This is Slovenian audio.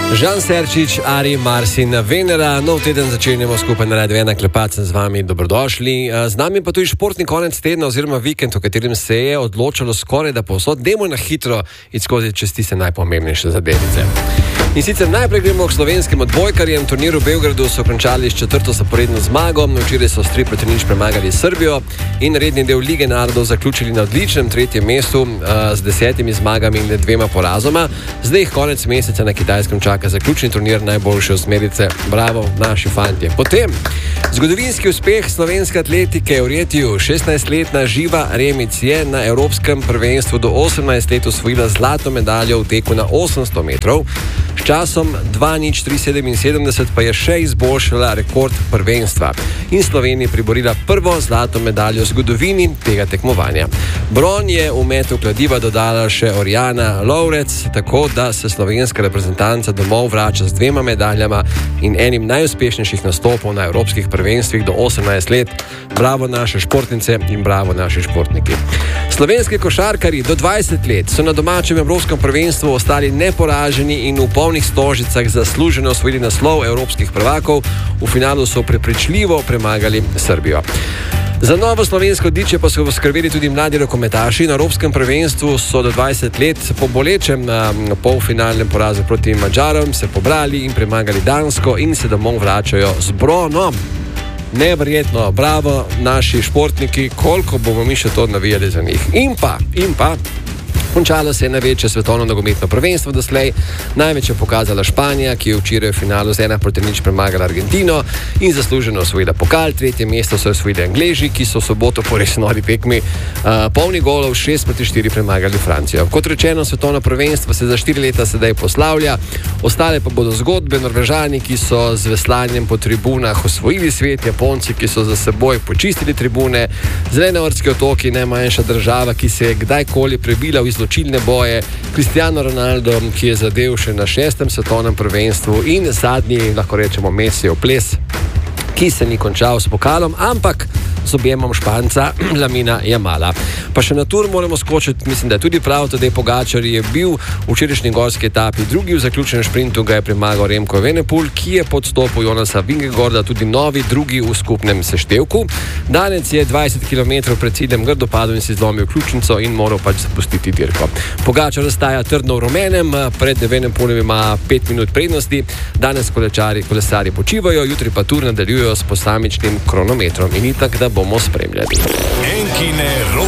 Žan Serčič, Ari, Marsin, Venera. Nov teden začenjamo skupaj na Radio 1, Klepacem z vami, dobrodošli. Z nami pa tudi športni konec tedna oziroma vikend, v katerem se je odločalo skoraj da povsod. Dajmo na hitro iti skozi čez tiste najpomembnejše zadevice. In sicer najprej gremo k slovenskim odbojkarjem. Turnir v Beogradu so končali s 4. zaporedno zmago. Včeraj so s 3-0 premagali Srbijo in redni del Lige narodov zaključili na odličnem 3. mestu z 10 zmagami in 2 porazoma. Zdaj jih konec meseca na Kitajskem čaka zaključni turnir najboljše osmerice. Bravo, naši fantje. Potem, zgodovinski uspeh slovenske atletike v Retiju. 16-letna Živa Remic je na Evropskem prvenstvu do 18 let osvojila zlato medaljo v teku na 800 metrov. S časom 2:03:77 pa je še izboljšala rekord prvenstva in Sloveniji priborila prvo zlato medaljo v zgodovini tega tekmovanja. Bron je v metu kladiva dodala še Orjana Lovrec, tako da se slovenska reprezentanca domov vrača z 2 medaljama in enim najuspešnejših nastopov na evropskih prvenstvih do 18 let. Bravo naše športnice in bravo naši športniki. Slovenski košarkarji do 20 let so na domačem evropskem prvenstvu ostali neporaženi in v polnih stožicah zasluženo osvojili naslov evropskih prvakov. V finalu so prepričljivo premagali Srbijo. Za novo slovensko odličje pa so poskrbeli tudi mladi rokometaši. Na evropskem prvenstvu so do 20 let po bolečem polfinalnem porazu proti Madžarom se pobrali in premagali Dansko in se domov vračajo z bronom. Neverjetno, bravo naši športniki, koliko bomo mi še to navijali za njih. In pa končalo se je največje svetovno nogometno prvenstvo doslej. Največ je pokazala Španija, ki je včeraj v finalu z 1-0 premagala Argentino in zasluženo osvojila pokal. 3. mesto so osvojili Angleži, ki so v soboto po res nori tekmi polni golov 6-4 premagali Francijo. Kot rečeno, svetovno prvenstvo se za 4 leta sedaj poslavlja. Ostale pa bodo zgodbe. Norvežani, ki so z veslanjem po tribunah osvojili svet, Japonci, ki so za seboj počistili tribune, Zelenortski otoki, najmanjša država, ki se je kdajkoli prebila v izločilne boje, Cristiano Ronaldo, ki je zadev še na 6. svetovnem prvenstvu in zadnji, lahko rečemo, Messijev ples, ki se ni končal s pokalom, ampak z objemom Španca Lamina Jamala. Pa še na tur moramo skočiti, mislim, da je tudi prav, Tadej Pogačar je bil v včerajšnji gorski etapi drugi, v zaključenem šprintu ga je premagal Remko Evenepoel, ki je pod stopu Jonasa Vingegaarda tudi novi drugi v skupnem seštevku. Danec je 20 km pred ciljem grdo padel in si zlomil ključnico in moral pač zapustiti dirko. Pogačar ostaja trdno v rumenem, pred Evenepoelem ima 5 minut prednosti. Danes kolesarji počivajo, jutri pa tur nadaljujejo s posamičnim kronometrom in itak, da bomo spremljali.